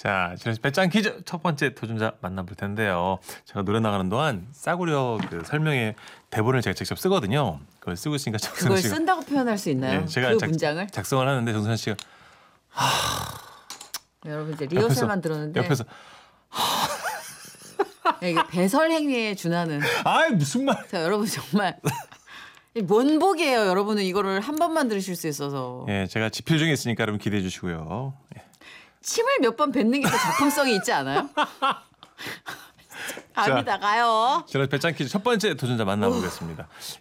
자, 지난 배짱 퀴즈 첫 번째 도전자 만나볼 텐데요. 제가 노래 나가는 동안 싸구려 그 설명의 대본을 제가 직접 쓰거든요. 그걸 쓰고 있으니까 정선 그걸 씨가 쓴다고 표현할 수 있나요? 예, 제가 그 문장을? 작성을 하는데 정선 씨가 여러분 이제 리허설만 들었는데 옆에서 이게 배설 행위에 준하는. 아이 무슨 말? 자, 여러분 정말 원복이에요. 여러분은 이거를 한 번만 들으실 수 있어서. 예, 제가 집필 중에 있으니까 여러분 기대해 주시고요. 예. 침을 몇 번 뱉는 게 또 작품성이 있지 않아요? 갑니다. 가요. 저는 배짱 퀴즈 첫 번째 도전자 만나보겠습니다.